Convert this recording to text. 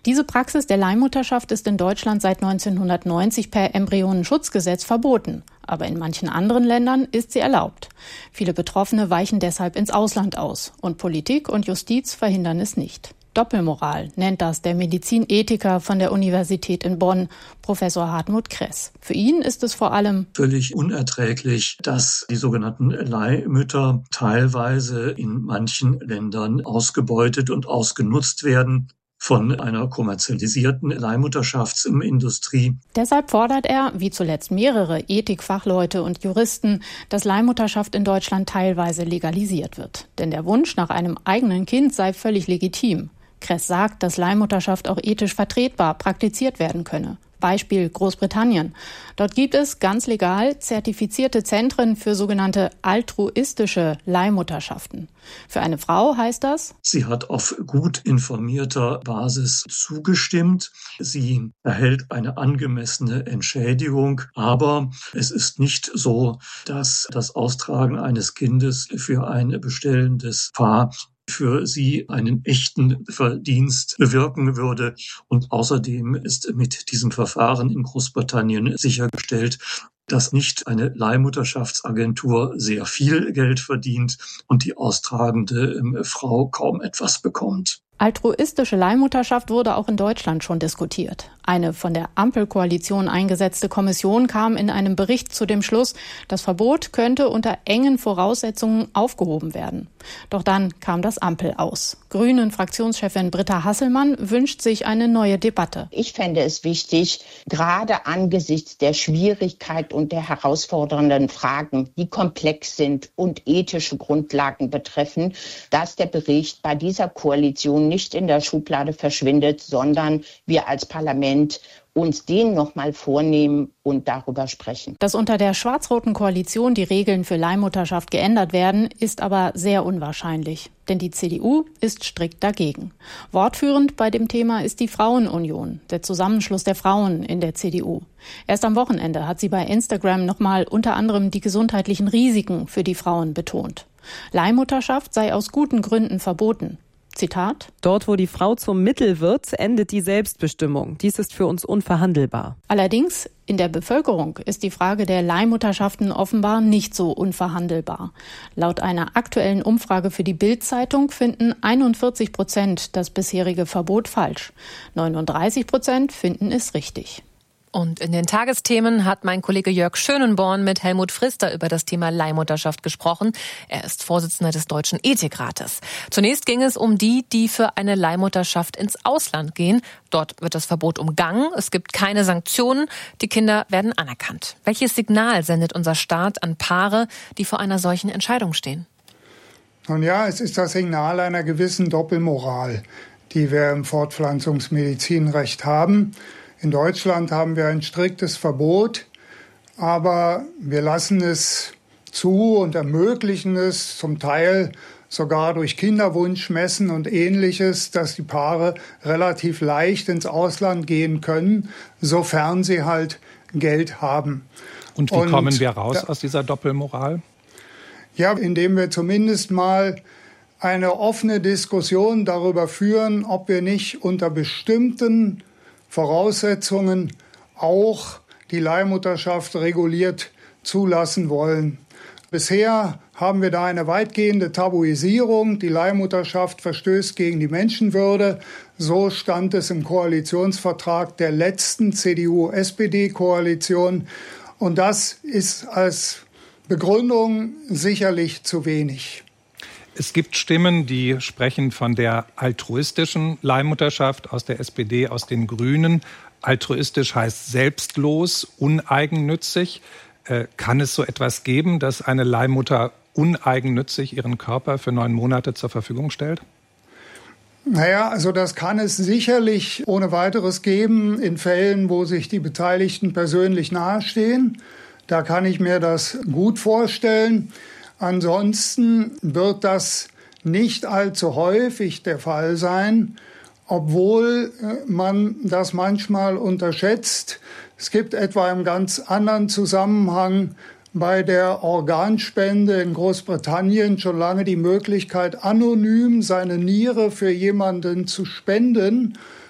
Diese Praxis der Leihmutterschaft ist in Deutschland seit 1990 per Embryonenschutzgesetz verboten. Aber in manchen anderen Ländern ist sie erlaubt. Viele Betroffene weichen deshalb ins Ausland aus. Und Politik und Justiz verhindern es nicht. Doppelmoral nennt das der Medizinethiker von der Universität in Bonn, Professor Hartmut Kress. Für ihn ist es vor allem völlig unerträglich, dass die sogenannten Leihmütter teilweise in manchen Ländern ausgebeutet und ausgenutzt werden von einer kommerzialisierten Leihmutterschaftsindustrie. Deshalb fordert er, wie zuletzt mehrere Ethikfachleute und Juristen, dass Leihmutterschaft in Deutschland teilweise legalisiert wird. Denn der Wunsch nach einem eigenen Kind sei völlig legitim. Kress sagt, dass Leihmutterschaft auch ethisch vertretbar praktiziert werden könne. Beispiel Großbritannien. Dort gibt es ganz legal zertifizierte Zentren für sogenannte altruistische Leihmutterschaften. Für eine Frau heißt das: Sie hat auf gut informierter Basis zugestimmt. Sie erhält eine angemessene Entschädigung. Aber es ist nicht so, dass das Austragen eines Kindes für ein bestellendes Paar für sie einen echten Verdienst bewirken würde. Und außerdem ist mit diesem Verfahren in Großbritannien sichergestellt, dass nicht eine Leihmutterschaftsagentur sehr viel Geld verdient und die austragende Frau kaum etwas bekommt. Altruistische Leihmutterschaft wurde auch in Deutschland schon diskutiert. Eine von der Ampelkoalition eingesetzte Kommission kam in einem Bericht zu dem Schluss, das Verbot könnte unter engen Voraussetzungen aufgehoben werden. Doch dann kam das Ampel aus. Grünen-Fraktionschefin Britta Hasselmann wünscht sich eine neue Debatte. Ich fände es wichtig, gerade angesichts der Schwierigkeit und der herausfordernden Fragen, die komplex sind und ethische Grundlagen betreffen, dass der Bericht bei dieser Koalition nicht in der Schublade verschwindet, sondern wir als Parlament uns den nochmal vornehmen und darüber sprechen. Dass unter der schwarz-roten Koalition die Regeln für Leihmutterschaft geändert werden, ist aber sehr unwahrscheinlich. Denn die CDU ist strikt dagegen. Wortführend bei dem Thema ist die Frauenunion, der Zusammenschluss der Frauen in der CDU. Erst am Wochenende hat sie bei Instagram nochmal unter anderem die gesundheitlichen Risiken für die Frauen betont. Leihmutterschaft sei aus guten Gründen verboten. Zitat: Dort, wo die Frau zum Mittel wird, endet die Selbstbestimmung. Dies ist für uns unverhandelbar. Allerdings, in der Bevölkerung ist die Frage der Leihmutterschaften offenbar nicht so unverhandelbar. Laut einer aktuellen Umfrage für die Bild-Zeitung finden 41% das bisherige Verbot falsch. 39% finden es richtig. Und in den Tagesthemen hat mein Kollege Jörg Schönenborn mit Helmut Frister über das Thema Leihmutterschaft gesprochen. Er ist Vorsitzender des Deutschen Ethikrates. Zunächst ging es um die, die für eine Leihmutterschaft ins Ausland gehen. Dort wird das Verbot umgangen. Es gibt keine Sanktionen. Die Kinder werden anerkannt. Welches Signal sendet unser Staat an Paare, die vor einer solchen Entscheidung stehen? Nun ja, es ist das Signal einer gewissen Doppelmoral, die wir im Fortpflanzungsmedizinrecht haben. In Deutschland haben wir ein striktes Verbot, aber wir lassen es zu und ermöglichen es zum Teil sogar durch Kinderwunschmessen und Ähnliches, dass die Paare relativ leicht ins Ausland gehen können, sofern sie halt Geld haben. Und wie kommen wir raus aus dieser Doppelmoral? Ja, indem wir zumindest mal eine offene Diskussion darüber führen, ob wir nicht unter bestimmten Voraussetzungen auch die Leihmutterschaft reguliert zulassen wollen. Bisher haben wir da eine weitgehende Tabuisierung. Die Leihmutterschaft verstößt gegen die Menschenwürde. So stand es im Koalitionsvertrag der letzten CDU-SPD-Koalition. Und das ist als Begründung sicherlich zu wenig. Es gibt Stimmen, die sprechen von der altruistischen Leihmutterschaft aus der SPD, aus den Grünen. Altruistisch heißt selbstlos, uneigennützig. Kann es so etwas geben, dass eine Leihmutter uneigennützig ihren Körper für 9 Monate zur Verfügung stellt? Naja, also das kann es sicherlich ohne weiteres geben in Fällen, wo sich die Beteiligten persönlich nahestehen. Da kann ich mir das gut vorstellen. Ansonsten wird das nicht allzu häufig der Fall sein, obwohl man das manchmal unterschätzt. Es gibt etwa im ganz anderen Zusammenhang bei der Organspende in Großbritannien schon lange die Möglichkeit, anonym seine Niere für jemanden zu spenden.